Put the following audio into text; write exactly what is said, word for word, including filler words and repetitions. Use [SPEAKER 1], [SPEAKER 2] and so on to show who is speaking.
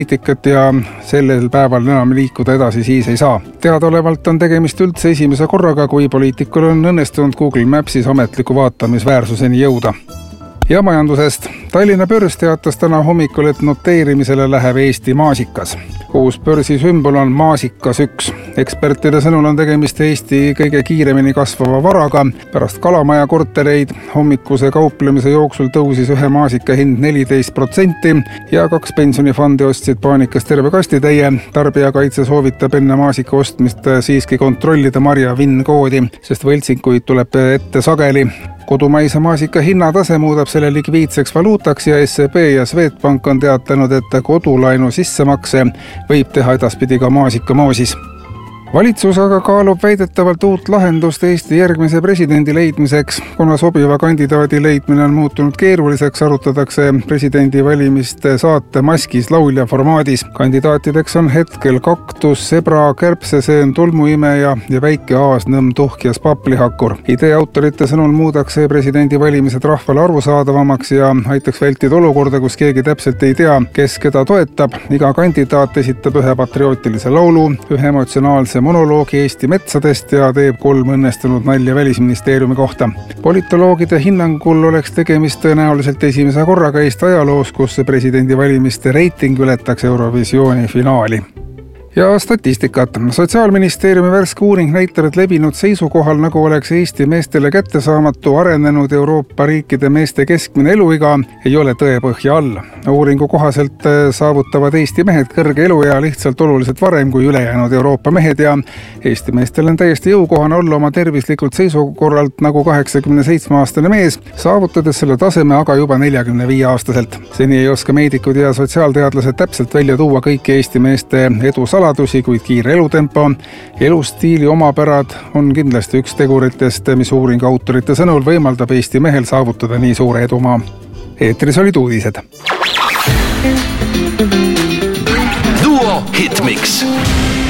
[SPEAKER 1] poliitikat ja sellel päeval enam liikuda edasi siis ei saa. Teadaolevalt on tegemist üldse esimese korraga, kui poliitikul on õnnestunud Google Mapsis ametliku vaatamisväärsuseni jõuda. Ja majandusest. Tallinna börs teatas täna hommikul, et noteerimisele läheb Eesti maasikas. Uus börsi sümbol on maasikas üks. Ekspertide sõnul on tegemist Eesti kõige kiiremini kasvava varaga. Pärast Kalamaja kortereid hommikuse kauplemise jooksul tõusis ühe maasika hind neliteist protsenti ja kaks pensionifondi ostsid paanikas terve kastitäie. Tarbijakaitse soovitab enne maasika ostmist siiski kontrollida marja VIN-koodi, sest võltsikuid tuleb ette sageli. Kodumaise maasika hinnatase muudab selle likviidseks valuutaks ja S E B ja Swedbank on teatanud, et kodulainu sissemakse võib teha edaspidi ka maasikamoosis. Valitsus aga kaalub väidetavalt uut lahendust Eesti järgmise presidendi leidmiseks. Kuna sobiva kandidaadi leidmine on muutunud keeruliseks, arutatakse presidendi valimiste saate Maskis laulja formaadis. Kandidaatideks on hetkel kaktus, sebra, kärbseseen, tolmuimeja ja väike aasnõmm, tuhkjas paplihakkur. Idee autorite sõnul muudaks see presidendi valimised rahvale arusaadavamaks ja aitaks vältida olukorda, kus keegi täpselt ei tea, kes keda toetab. Iga kandidaat esitab ühe patriootilise laulu, ühe emotsionaalse monoloogi Eesti metsadest ja teeb kolm õnnestunud nalja Välisministeeriumi kohta. Politoloogide hinnangul oleks tegemist tõenäoliselt esimese korraga Eesti ajaloos, kus presidendi valimiste reiting ületaks Eurovisiooni finaali. Ja statistikat. Sotsiaalministeeriumi värske uuring näitab, et levinud seisukohal, nagu oleks Eesti meestele kättesaamatu arenenud Euroopa riikide meeste keskmine eluiga, ei ole tõepõhja all. Uuringu kohaselt saavutavad Eesti mehed kõrge eluea lihtsalt oluliselt varem kui ülejäänud Euroopa mehed ja Eesti meestel on täiesti jõukohane olla oma tervislikult seisukorralt nagu kaheksakümne seitsme aastane mees, saavutades selle taseme aga juba neljakümne viie aastaselt. Seni ei oska meedikud ja sotsiaalteadlased täpselt välja tuua kõiki Eesti meeste edu saladusi, kuid kiire elutempo, elustiili omapärad on kindlasti üks teguritest, mis uuringu autorite sõnul võimaldab Eesti mehel saavutada nii suure edumaa. Eetris olid uudised.
[SPEAKER 2] Duo Hitmix.